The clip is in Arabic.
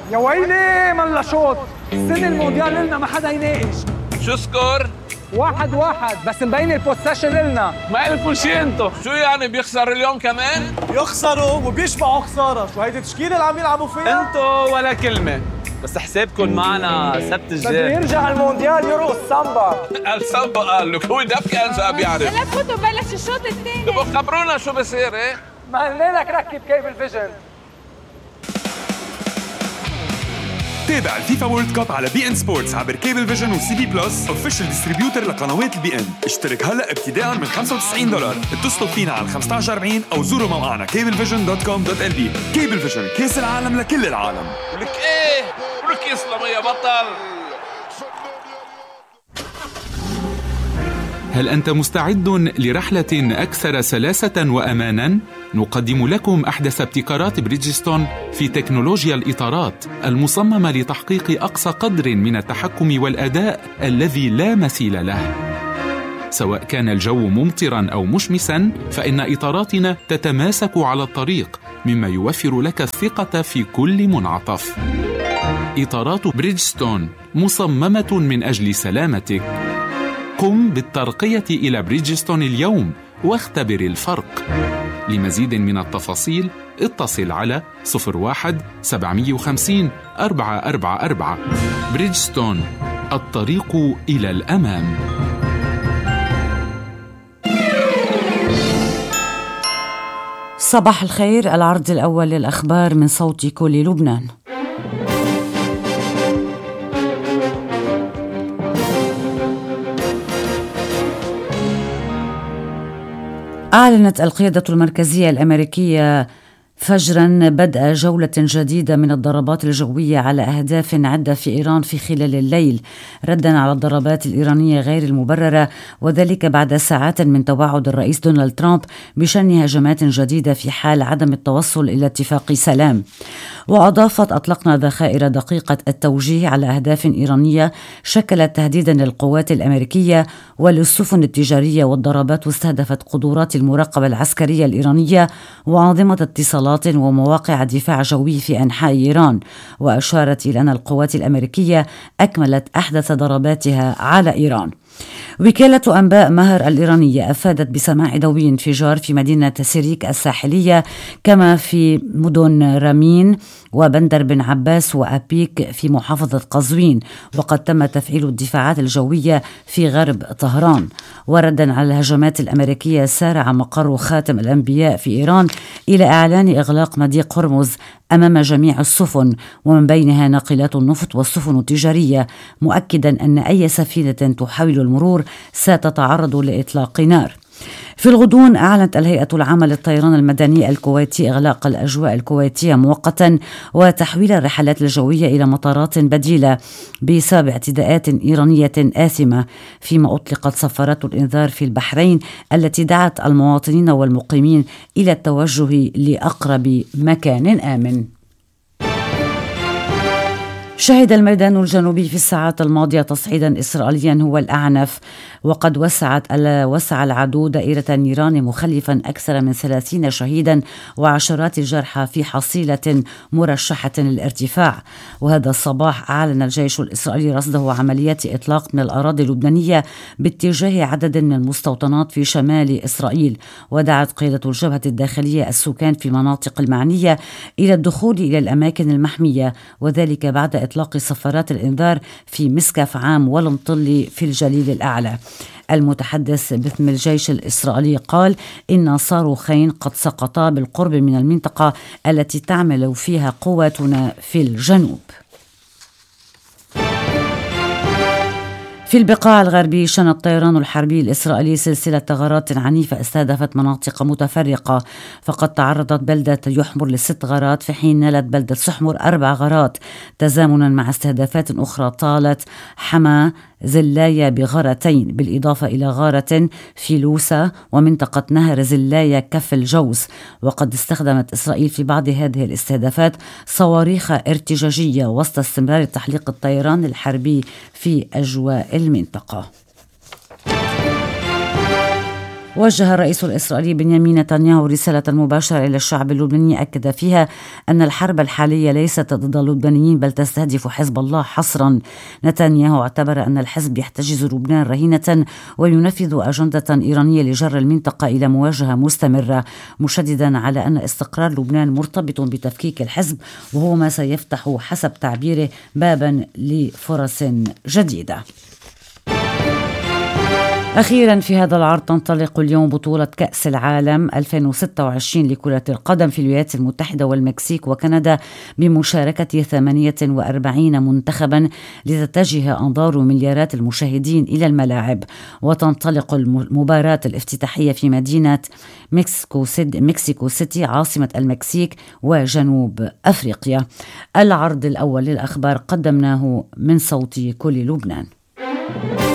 يا ويلي من لشوط. السنة المونديال لنا ما حدا يناقش. شو سكور؟ 1-1 بس مبين البوسيشن لنا. ما إلكم شي انتو. شو يعني بيخسر اليوم كمان؟ يخسروا وبيشبعوا خسارة. شو هيدي التشكيلة اللي عم يلعبوا فيها؟ انتو ولا كلمة، بس حسابكم معنا سبت الجاي. بده يرجع المونديال يرقص سامبا. السامبا قال لك هو دبكة انسى بيعرف. لا فوتوا بلش الشوط الثاني. تبقوا خبرونا شو بصير ايه؟ ما قلنا لك ركب كيبل فيجن. تابع الفيفا وورلد كاب على بي ان سبورتس عبر كيبل فيجن وسي بي بلس اوفيشال ديستريبيوتر لقنوات البي ان. اشترك هلا ابتداء من $95. اتصلوا فينا على 1540 او زوروا موقعنا cablevision.com.lb. كيبل فيجن، كاس العالم لكل العالم. ولك ايه؟ ولك يسلم يا بطل. هل أنت مستعد لرحلة أكثر سلاسة وأماناً؟ نقدم لكم أحدث ابتكارات بريدجستون في تكنولوجيا الإطارات المصممة لتحقيق أقصى قدر من التحكم والأداء الذي لا مثيل له. سواء كان الجو ممطراً أو مشمساً، فإن إطاراتنا تتماسك على الطريق، مما يوفر لك الثقة في كل منعطف. إطارات بريدجستون مصممة من أجل سلامتك. قم بالترقية إلى بريدجستون اليوم واختبر الفرق. لمزيد من التفاصيل اتصل على 01-750-444. بريدجستون، الطريق إلى الأمام. صباح الخير. العرض الأول للأخبار من صوت كل لبنان. أعلنت القيادة المركزية الأمريكية فجراً بدء جولة جديدة من الضربات الجوية على أهداف عدة في إيران في خلال الليل، رداً على الضربات الإيرانية غير المبررة، وذلك بعد ساعات من توعد الرئيس دونالد ترامب بشن هجمات جديدة في حال عدم التوصل إلى اتفاق سلام. وأضافت: أطلقنا ذخائر دقيقة التوجيه على أهداف إيرانية شكلت تهديداً للقوات الأمريكية وللسفن التجارية، والضربات استهدفت قدرات المراقبة العسكرية الإيرانية وأنظمة اتصالات ومواقع دفاع جوي في أنحاء إيران. وأشارت إلى أن القوات الأمريكية أكملت أحدث ضرباتها على إيران. وكالة أنباء مهر الإيرانية أفادت بسماع دوي انفجار في مدينة سيريك الساحلية، كما في مدن رامين وبندر بن عباس وأبيك في محافظة قزوين، وقد تم تفعيل الدفاعات الجوية في غرب طهران. وردا على الهجمات الأمريكية، سارع مقر خاتم الأنبياء في إيران إلى إعلان إغلاق مضيق هرمز أمام جميع السفن، ومن بينها ناقلات النفط والسفن التجارية، مؤكدا أن أي سفينة تحاول المرور ستتعرض لإطلاق نار. في الغضون أعلنت الهيئة العامة للطيران المدني الكويتي إغلاق الأجواء الكويتية مؤقتا وتحويل الرحلات الجوية إلى مطارات بديلة بسبب اعتداءات إيرانية آثمة، فيما أطلقت صفارات الإنذار في البحرين التي دعت المواطنين والمقيمين إلى التوجه لأقرب مكان آمن. شهد الميدان الجنوبي في الساعات الماضية تصعيدا إسرائيليا هو الأعنف، وقد وسع العدو دائرة النيران مخلفا أكثر من 30 شهيدا وعشرات الجرحى في حصيلة مرشحة للارتفاع. وهذا الصباح أعلن الجيش الإسرائيلي رصده عمليات إطلاق من الأراضي اللبنانية باتجاه عدد من المستوطنات في شمال إسرائيل. ودعت قيادة الجبهة الداخلية السكان في المناطق المعنية إلى الدخول إلى الأماكن المحمية، وذلك بعد إطلاق صفارات الإنذار في مسكف عام والمطلي في الجليل الأعلى. المتحدث باسم الجيش الإسرائيلي قال إن صاروخين قد سقطا بالقرب من المنطقة التي تعمل فيها قواتنا في الجنوب. في البقاع الغربي شن الطيران الحربي الإسرائيلي سلسلة غارات عنيفة استهدفت مناطق متفرقة، فقد تعرضت بلدة يحمر ل6 غارات، في حين نالت بلدة سحمر 4 غارات، تزامنا مع استهدافات أخرى طالت حما زلايا بغارتين، بالإضافة إلى غارة في لوسا ومنطقة نهر زلايا كف الجوز. وقد استخدمت إسرائيل في بعض هذه الاستهدافات صواريخ ارتجاجية وسط استمرار تحليق الطيران الحربي في أجواء المنطقة. وجه الرئيس الإسرائيلي بنيامين نتنياهو رسالة مباشرة إلى الشعب اللبناني أكد فيها أن الحرب الحالية ليست ضد اللبنانيين بل تستهدف حزب الله حصرا. نتنياهو اعتبر أن الحزب يحتجز لبنان رهينة وينفذ أجندة إيرانية لجر المنطقة إلى مواجهة مستمرة، مشددا على أن استقرار لبنان مرتبط بتفكيك الحزب وهو ما سيفتح حسب تعبيره بابا لفرص جديدة. أخيرا في هذا العرض تنطلق اليوم بطولة كأس العالم 2026 لكرة القدم في الولايات المتحدة والمكسيك وكندا بمشاركة 48 منتخبا لتتجه أنظار مليارات المشاهدين إلى الملاعب. وتنطلق المباراة الافتتاحية في مدينة مكسيكو سيتي عاصمة المكسيك وجنوب أفريقيا. العرض الأول للأخبار قدمناه من صوت كل لبنان.